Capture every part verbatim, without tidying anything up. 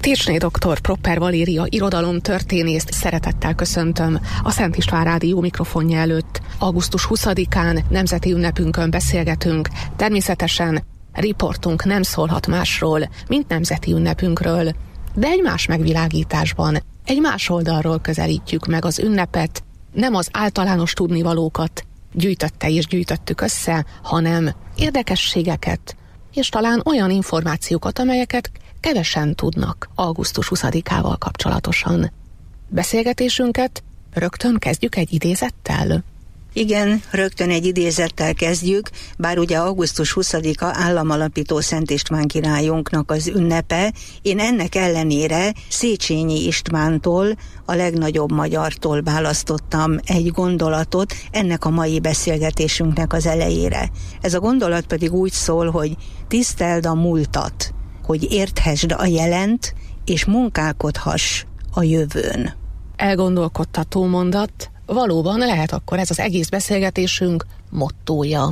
Técsné doktor Propper Valéria irodalomtörténészt szeretettel köszöntöm a Szent István Rádió mikrofonja előtt. augusztus huszadikán nemzeti ünnepünkön beszélgetünk, természetesen riportunk nem szólhat másról, mint nemzeti ünnepünkről, de egy más megvilágításban, egy más oldalról közelítjük meg az ünnepet, nem az általános tudnivalókat gyűjtötte és gyűjtöttük össze, hanem érdekességeket, és talán olyan információkat, amelyeket kevesen tudnak augusztus huszadikával kapcsolatosan. Beszélgetésünket rögtön kezdjük egy idézettel? Igen, rögtön egy idézettel kezdjük, bár ugye augusztus huszadika államalapító Szent István királyunknak az ünnepe, én ennek ellenére Széchenyi Istvántól, a legnagyobb magyartól választottam egy gondolatot ennek a mai beszélgetésünknek az elejére. Ez a gondolat pedig úgy szól, hogy tiszteld a múltat, hogy érthesd a jelent, és munkálkodhass a jövőn. Elgondolkodtató mondat, valóban lehet akkor ez az egész beszélgetésünk mottója.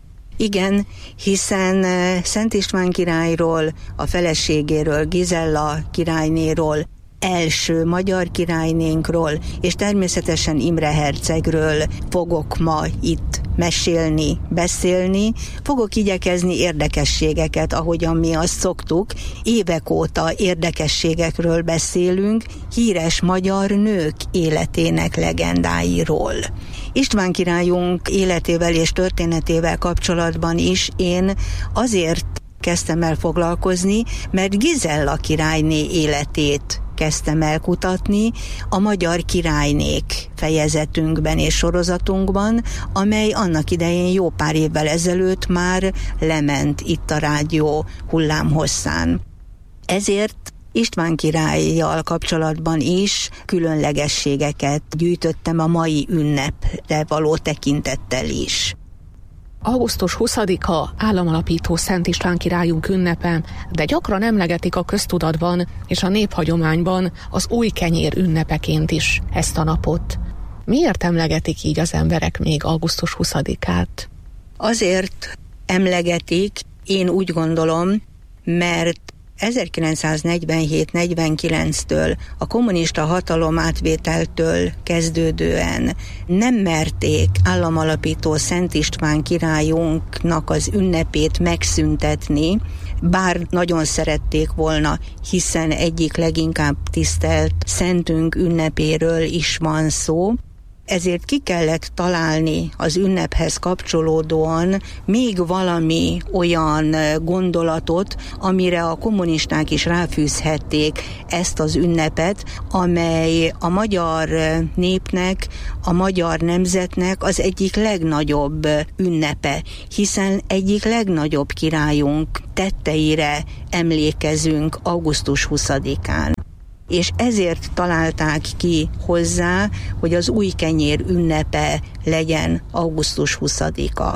Igen, hiszen Szent István királyról, a feleségéről, Gizella királynéról, első magyar királynénkról, és természetesen Imre hercegről fogok ma itt mesélni, beszélni. Fogok igyekezni érdekességeket, ahogyan mi azt szoktuk. Évek óta érdekességekről beszélünk, híres magyar nők életének legendáiról. István királyunk életével és történetével kapcsolatban is én azért kezdtem el foglalkozni, mert Gizella királyné életét kezdtem el kutatni a Magyar Királynék fejezetünkben és sorozatunkban, amely annak idején jó pár évvel ezelőtt már lement itt a rádió hullámhosszán. Ezért István királlyal kapcsolatban is különlegességeket gyűjtöttem a mai ünnepre való tekintettel is. augusztus huszadika államalapító Szent István királyunk ünnepe, de gyakran emlegetik a köztudatban és a néphagyományban az új kenyér ünnepeként is ezt a napot. Miért emlegetik így az emberek még augusztus huszadikát? Azért emlegetik, én úgy gondolom, mert ezerkilencszáznegyvenhét negyvenkilenctől, a kommunista hatalom átvételtől kezdődően nem merték államalapító Szent István királyunknak az ünnepét megszüntetni, bár nagyon szerették volna, hiszen egyik leginkább tisztelt szentünk ünnepéről is van szó. Ezért ki kellett találni az ünnephez kapcsolódóan még valami olyan gondolatot, amire a kommunisták is ráfűzhették ezt az ünnepet, amely a magyar népnek, a magyar nemzetnek az egyik legnagyobb ünnepe, hiszen egyik legnagyobb királyunk tetteire emlékezünk augusztus huszadikán. És ezért találták ki hozzá, hogy az új kenyér ünnepe legyen augusztus huszadika.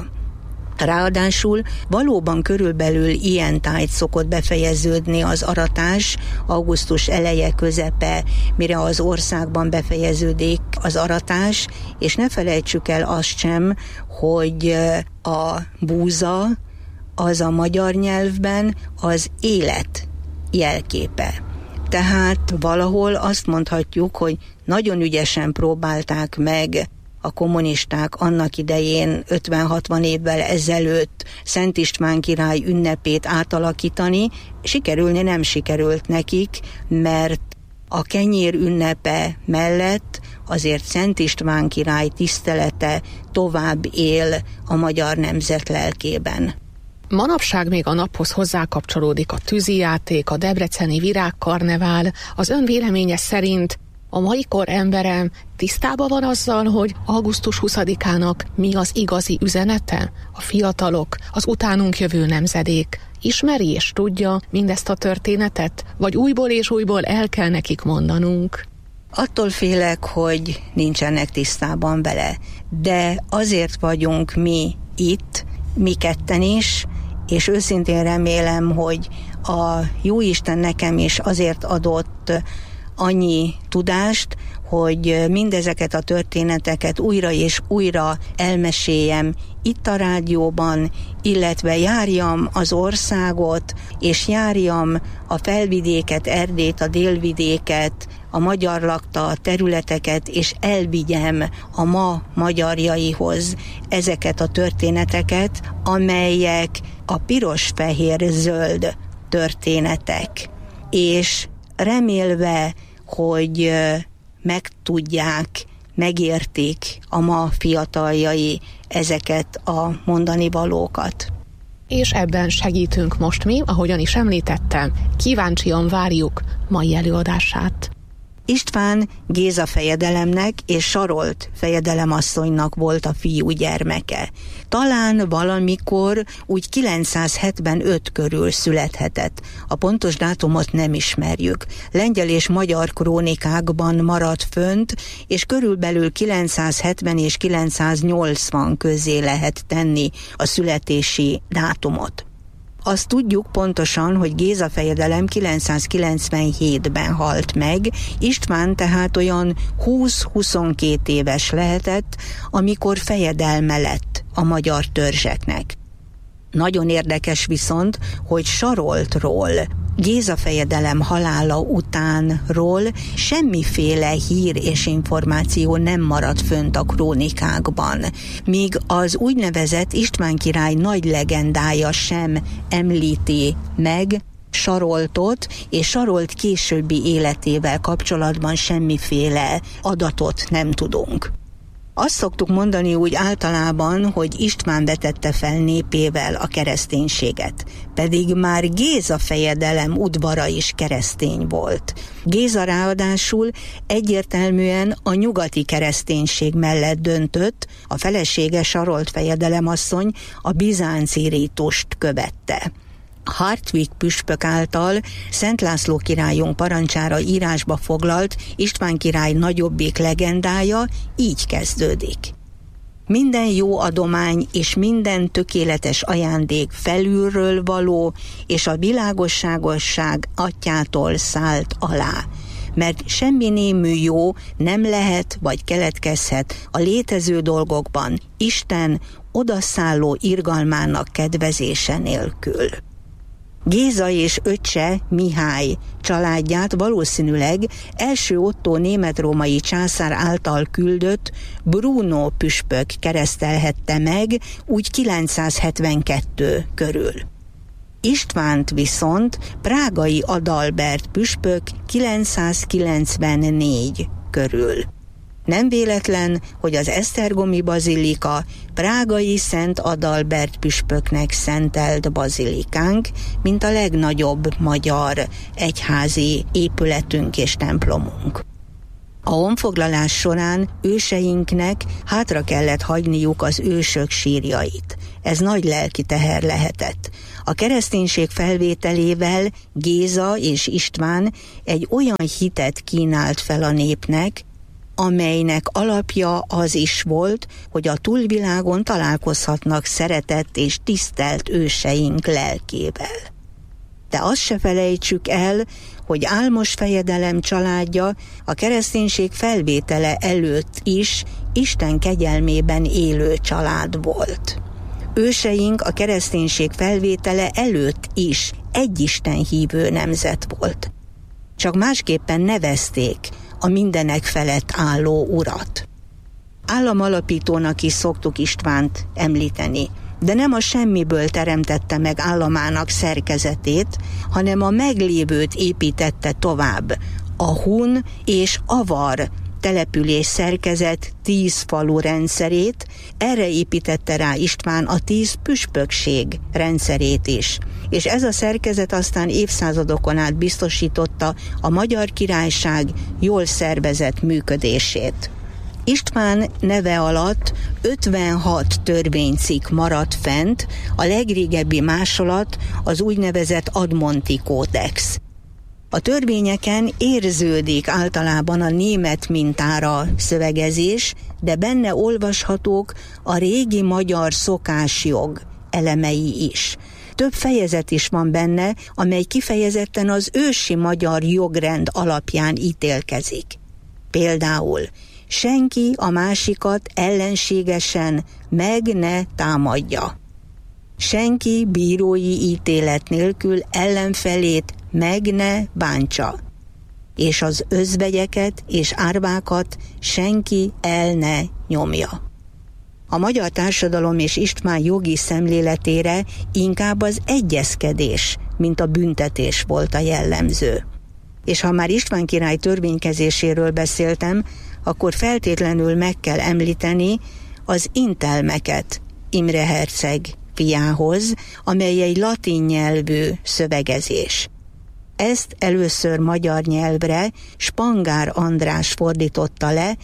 Ráadásul valóban körülbelül ilyen tájt szokott befejeződni az aratás, augusztus eleje, közepe, mire az országban befejeződik az aratás, és ne felejtsük el azt sem, hogy a búza az a magyar nyelvben az élet jelképe. Tehát valahol azt mondhatjuk, hogy nagyon ügyesen próbálták meg a kommunisták annak idején ötven-hatvan évvel ezelőtt Szent István király ünnepét átalakítani, sikerülni nem sikerült nekik, mert a kenyér ünnepe mellett azért Szent István király tisztelete tovább él a magyar nemzet lelkében. Manapság még a naphoz hozzákapcsolódik a tűzijáték, a debreceni virágkarnevál. Az ön véleménye szerint a mai kor embere tisztában van azzal, hogy augusztus huszadikának mi az igazi üzenete? A fiatalok, az utánunk jövő nemzedék ismeri és tudja mindezt a történetet? Vagy újból és újból el kell nekik mondanunk? Attól félek, hogy nincsenek tisztában vele. De azért vagyunk mi itt, mi ketten is, és őszintén remélem, hogy a Jóisten nekem is azért adott annyi tudást, hogy mindezeket a történeteket újra és újra elmeséljem itt a rádióban, illetve járjam az országot, és járjam a felvidéket, Erdélyt, a délvidéket, a magyar lakta területeket, és elvigyem a ma magyarjaihoz ezeket a történeteket, amelyek a piros-fehér-zöld történetek. És remélve, hogy megtudják, megértik a ma fiataljai ezeket a mondani valókat. És ebben segítünk most mi, ahogyan is említettem, kíváncsian várjuk mai előadását. István Géza fejedelemnek és Sarolt fejedelemasszonynak volt a fiú gyermeke. Talán valamikor úgy kilencszázhetvenöt körül születhetett. A pontos dátumot nem ismerjük. Lengyel és magyar krónikákban maradt fönt, és körülbelül kilencszázhetven és kilencszáznyolcvan közé lehet tenni a születési dátumot. Azt tudjuk pontosan, hogy Géza fejedelem kilencszázkilencvenhétben halt meg, István tehát olyan húsz-huszonkettő éves lehetett, amikor fejedelme lett a magyar törzseknek. Nagyon érdekes viszont, hogy Saroltról, Géza fejedelem halála utánról semmiféle hír és információ nem maradt fönt a krónikákban, míg az úgynevezett István király nagy legendája sem említi meg Saroltot, és Sarolt későbbi életével kapcsolatban semmiféle adatot nem tudunk. Azt szoktuk mondani úgy általában, hogy István vetette fel népével a kereszténységet, pedig már Géza fejedelem udvara is keresztény volt. Géza ráadásul egyértelműen a nyugati kereszténység mellett döntött, a felesége Sarolt fejedelemasszony a bizánci rítust követte. Hartwig püspök által Szent László királyunk parancsára írásba foglalt István király nagyobbik legendája így kezdődik. Minden jó adomány és minden tökéletes ajándék felülről való, és a világosságosság atyától szállt alá. Mert semmi némű jó nem lehet vagy keletkezhet a létező dolgokban Isten odaszálló irgalmának kedvezése nélkül. Géza és öccse Mihály családját valószínűleg első Ottó német-római császár által küldött Bruno püspök keresztelhette meg úgy kilencszázhetvenkettő körül. Istvánt viszont prágai Adalbert püspök kilencszázkilencvennégy körül. Nem véletlen, hogy az esztergomi bazilika prágai Szent Adalbert püspöknek szentelt bazilikánk, mint a legnagyobb magyar egyházi épületünk és templomunk. A honfoglalás során őseinknek hátra kellett hagyniuk az ősök sírjait. Ez nagy lelki teher lehetett. A kereszténység felvételével Géza és István egy olyan hitet kínált fel a népnek, amelynek alapja az is volt, hogy a túlvilágon találkozhatnak szeretett és tisztelt őseink lelkével. De azt se felejtsük el, hogy Álmos fejedelem családja a kereszténység felvétele előtt is Isten kegyelmében élő család volt. Őseink a kereszténység felvétele előtt is egyisten hívő nemzet volt. Csak másképpen nevezték a mindenek felett álló urat. Államalapítónak is szoktuk Istvánt említeni, de nem a semmiből teremtette meg államának szerkezetét, hanem a meglévőt építette tovább, a hun és avar település szerkezet tíz falu rendszerét, erre építette rá István a tíz püspökség rendszerét is. És ez a szerkezet aztán évszázadokon át biztosította a Magyar Királyság jól szervezett működését. István neve alatt ötvenhat törvénycikk maradt fent, a legrégebbi másolat az úgynevezett Admonti Kódex. A törvényeken érződik általában a német mintára szövegezés, de benne olvashatók a régi magyar szokásjog elemei is. Több fejezet is van benne, amely kifejezetten az ősi magyar jogrend alapján ítélkezik. Például senki a másikat ellenségesen meg ne támadja. Senki bírói ítélet nélkül ellenfelét meg ne bántsa, és az özvegyeket és árvákat senki el ne nyomja. A magyar társadalom és István jogi szemléletére inkább az egyezkedés, mint a büntetés volt a jellemző. És ha már István király törvénykezéséről beszéltem, akkor feltétlenül meg kell említeni az intelmeket Imre herceg fiához, amely egy latin nyelvű szövegezés. Ezt először magyar nyelvre Spangár András fordította le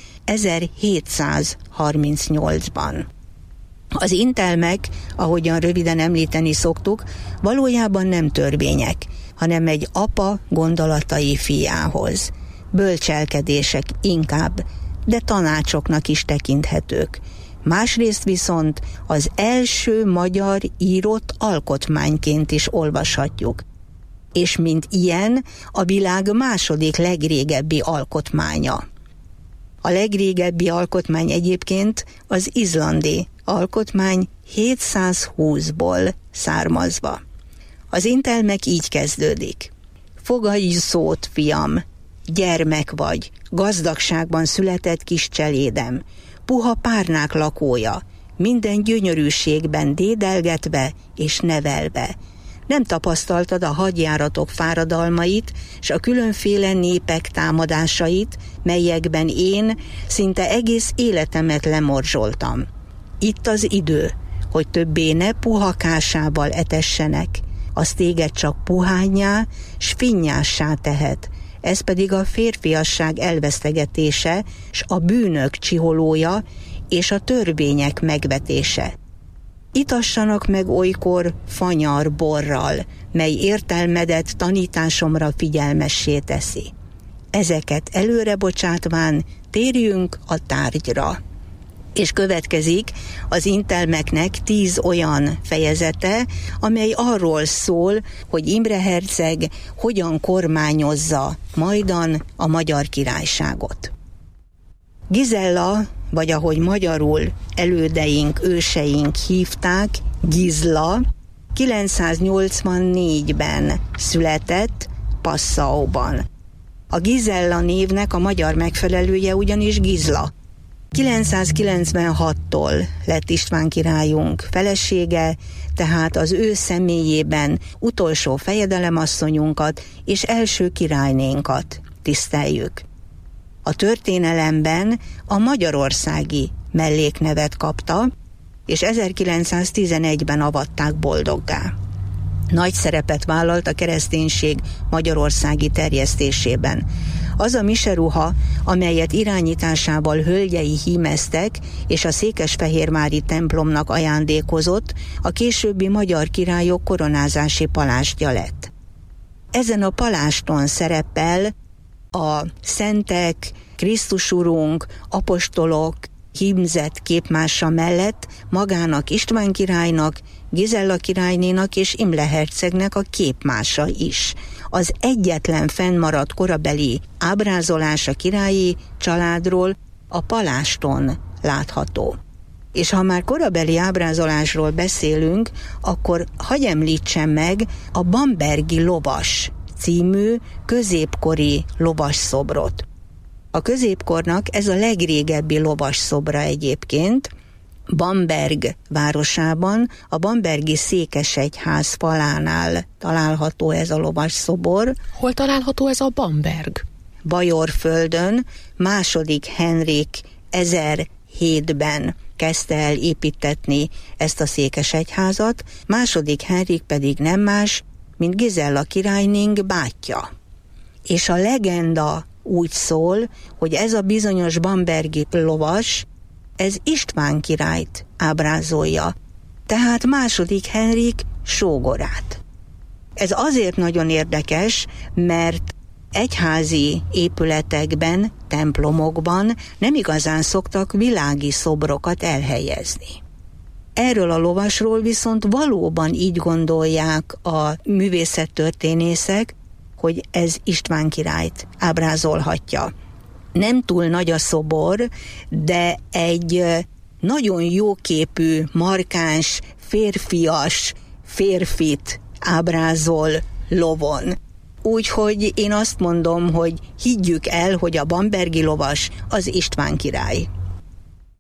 ezerhétszázharmincnyolcban. Az intelmek, ahogyan röviden említeni szoktuk, valójában nem törvények, hanem egy apa gondolatai fiához. Bölcselkedések inkább, de tanácsoknak is tekinthetők. Másrészt viszont az első magyar írott alkotmányként is olvashatjuk. És mint ilyen a világ második legrégebbi alkotmánya. A legrégebbi alkotmány egyébként az izlandi alkotmány hétszázhúszból származva. Az intelmek így kezdődik. Fogadj szót, fiam, gyermek vagy, gazdagságban született kis cselédem, puha párnák lakója, minden gyönyörűségben dédelgetve és nevelve. Nem tapasztaltad a hadjáratok fáradalmait, s a különféle népek támadásait, melyekben én szinte egész életemet lemorzsoltam. Itt az idő, hogy többé ne puhakásával etessenek, az téged csak puhányá, s finnyássá tehet, ez pedig a férfiasság elvesztegetése, s a bűnök csiholója, és a törvények megvetése. Itassanak meg olykor fanyar borral, mely értelmedet tanításomra figyelmessé teszi. Ezeket előre bocsátván térjünk a tárgyra. És következik az intelmeknek tíz olyan fejezete, amely arról szól, hogy Imre herceg hogyan kormányozza majdan a Magyar Királyságot. Gizella, vagy ahogy magyarul elődeink, őseink hívták, Gizla, kilencszáznyolcvannégyben született Passauban. A Gizella névnek a magyar megfelelője ugyanis Gizla. kilencszázkilencvenhattól lett István királyunk felesége, tehát az ő személyében utolsó fejedelemasszonyunkat és első királynénkat tiszteljük. A történelemben a magyarországi melléknevet kapta, és ezerkilencszáztizenegyben avatták boldoggá. Nagy szerepet vállalt a kereszténység magyarországi terjesztésében. Az a miseruha, amelyet irányításával hölgyei hímeztek, és a székesfehérvári templomnak ajándékozott, a későbbi magyar királyok koronázási palástja lett. Ezen a paláston szerepel a szentek, Krisztus Urunk, apostolok hímzett képmása mellett magának István királynak, Gizella királynénak és Imre hercegnek a képmása is. Az egyetlen fennmaradt korabeli ábrázolás a királyi családról a paláston látható. És ha már korabeli ábrázolásról beszélünk, akkor hadd említsem meg a Bambergi lovas című középkori lovasszobrot. A középkornak ez a legrégebbi lovasszobra egyébként. Bamberg városában, a bambergi székesegyház falánál található ez a lovasszobor. Hol található ez a Bamberg? Bajorföldön második Henrik ezerhétben kezdte el építetni ezt a székesegyházat, második Henrik pedig nem más, mint Gizella királynénk bátyja. És a legenda úgy szól, hogy ez a bizonyos bambergi lovas, ez István királyt ábrázolja, tehát második Henrik sógorát. Ez azért nagyon érdekes, mert egyházi épületekben, templomokban nem igazán szoktak világi szobrokat elhelyezni. Erről a lovasról viszont valóban így gondolják a művészettörténészek, hogy ez István királyt ábrázolhatja. Nem túl nagy a szobor, de egy nagyon jóképű, markáns, férfias férfit ábrázol lovon. Úgyhogy én azt mondom, hogy higgyük el, hogy a bambergi lovas az István király.